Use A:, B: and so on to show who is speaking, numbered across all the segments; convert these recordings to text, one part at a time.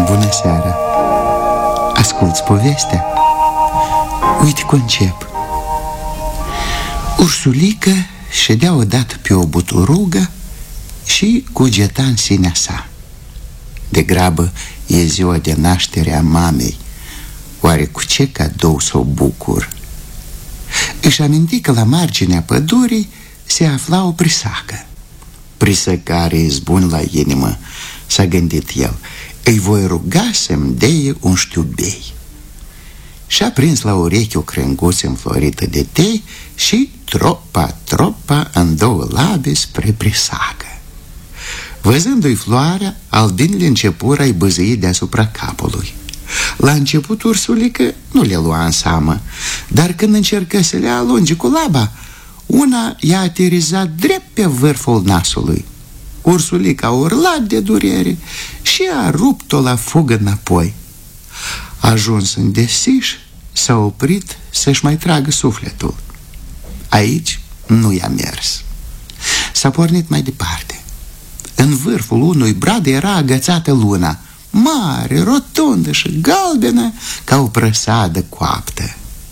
A: Bună seara! Asculți povestea? Uite cum încep. Ursulică ședea odată pe o buturugă și cugeta în sinea sa. Degrabă e ziua de naștere a mamei. Oare cu ce cadou s-o bucur? Își aminti că la marginea pădurii se afla o prisacă. Prisăcare-s bun la inimă, s-a gândit el. Îi voi ruga să-mi deie un știubei. Și-a prins la ureche o crânguță înflorită de tei și tropa în două labe spre prisacă. Văzându-i floarea, albinele începură a-i băzăi deasupra capului. La început ursulică nu le lua în seamă, dar când încercă să le alunge cu laba, una i-a aterizat drept pe vârful nasului. Ursulica a urlat de durere și a rupt-o la fugă înapoi. Ajuns în desiș, s-a oprit să-și mai tragă sufletul. Aici nu i-a mers. S-a pornit mai departe. În vârful unui brad era agățată luna, mare, rotundă și galbenă ca o prăsadă coaptă.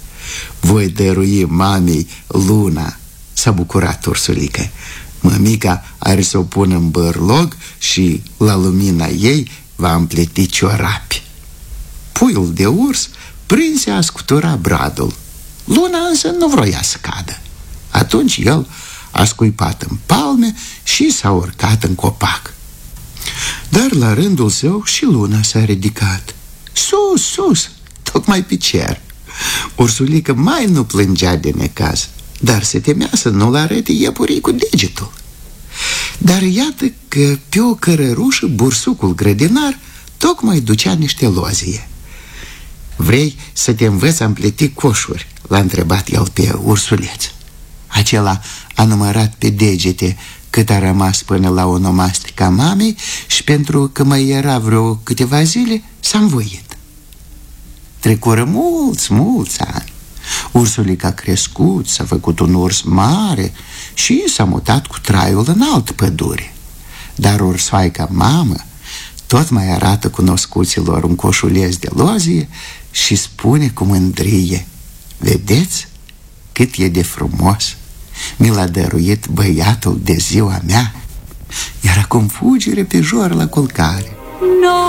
A: Voi dărui mamei luna, s-a bucurat ursulică. Mămica are să o pună în bărlog și la lumina ei va împleti ciorapi. Puiul de urs prinse a scutura bradul. Luna însă nu vroia să cadă. Atunci el a scuipat în palme și s-a urcat în copac. Dar la rândul său și luna s-a ridicat. Sus, sus, tocmai pe cer. Ursulică mai nu plângea de necaz, dar se temea să nu-l arate iepurii cu degetul. Dar iată că pe o cărărușă bursucul grădinar tocmai ducea niște lozie. Vrei să te învăț a împleti coșuri? L-a întrebat el pe ursuleț. Acela a numărat pe degete cât a rămas până la onomastica mamei și pentru că mai era vreo câteva zile s-a învoit. Trecură mulți ani. Ursulica a crescut, s-a făcut un urs mare și s-a mutat cu traiul în altă pădure. Dar ursoaica mamă tot mai arată cunoscuților un coșuleț de lozie și spune cu mândrie: vedeți cât e de frumos, mi l-a dăruit băiatul de ziua mea. Iar acum fugi repejor la culcare.